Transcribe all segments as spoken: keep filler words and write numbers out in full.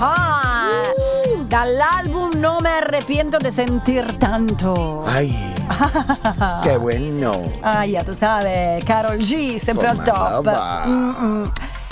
Ah, uh. Dall'album No Me Arrepiento de Sentir Tanto. Ay, qué bueno. Ah, ya tu sabes, Karol G, sempre Come al top. Mm-mm.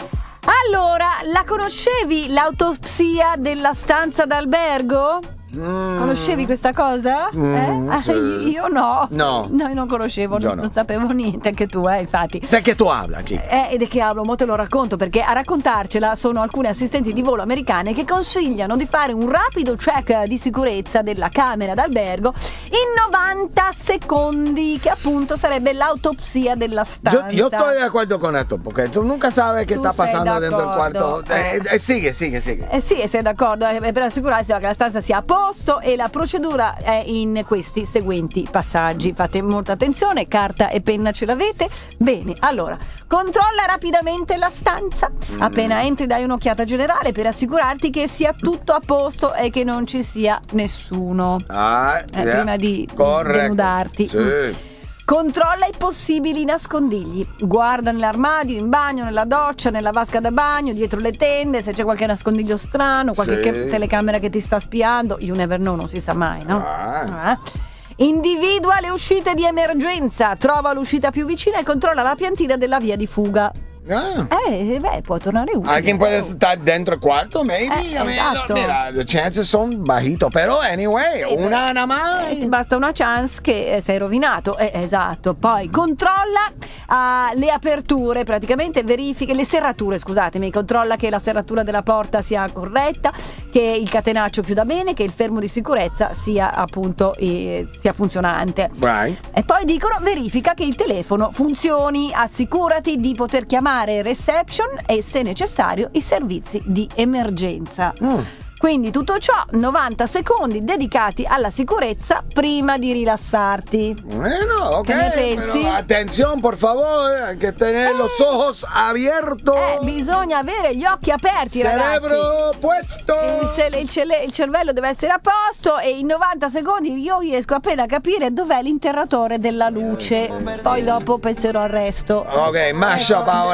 Allora, la conoscevi l'autopsia della stanza d'albergo? Mm. Conoscevi questa cosa? Mm, eh? sì. Io no. No. No, io non conoscevo, Io non, no. non sapevo niente, anche tu, eh, infatti. De che tu habla, G? Eh, ed è che hablo, mo te lo racconto, perché a raccontarcela sono alcune assistenti di volo americane che consigliano di fare un rapido check di sicurezza della camera d'albergo in novanta secondi, che appunto sarebbe l'autopsia della stanza. Yo, yo estoy de acuerdo con esto, porque tú nunca sabes qué Tú está sei pasando dentro del d'accordo, cuarto. Eh, eh, sigue, sigue, sigue. Eh sì, sei d'accordo, eh, per assicurarsi che la stanza sia a posto, e la procedura è in questi seguenti passaggi. Fate molta attenzione, carta e penna ce l'avete? Bene, allora, controlla rapidamente la stanza. Mm. Appena entri dai un'occhiata generale per assicurarti che sia tutto a posto e che non ci sia nessuno. Ah, Eh, yeah. prima di Corretto. denudarti. Sì. Mm. Controlla i possibili nascondigli. Guarda nell'armadio, in bagno, nella doccia, nella vasca da bagno, dietro le tende, se c'è qualche nascondiglio strano, qualche Sì. che- telecamera che ti sta spiando. You never know, non si sa mai, no? Ah. Eh. Individua le uscite di emergenza. Trova l'uscita più vicina e controlla la piantina della via di fuga. Ah. Eh, beh, può tornare utile. Alguien puede estar dentro el cuarto, maybe. Eh, I mean, esatto. mira, the chances son bajitos, pero anyway, Sì, una nada Eh, más. ti basta una chance che eh, sei rovinato. Eh, esatto. Poi controlla ah, le aperture, praticamente verifica le serrature, scusatemi, controlla che la serratura della porta sia corretta, che il catenaccio chiuda bene, che il fermo di sicurezza sia appunto eh, sia funzionante. Right. E poi dicono verifica che il telefono funzioni, assicurati di poter chiamare reception e, se necessario, i servizi di emergenza. Mm. Quindi tutto ciò, novanta secondi dedicati alla sicurezza prima di rilassarti. Bueno, ok. ¿Qué me pensi? Pero atención, por favor, hay que tener los ojos abiertos. Eh, bisogna avere gli occhi aperti, ragazzi. Cerebro puesto. Il, ce- il cele- il cervello deve essere a posto, e in novanta secondi io riesco appena a capire dov'è l'interratore della luce. Poi dopo penserò al resto. Ok, mashup ahora.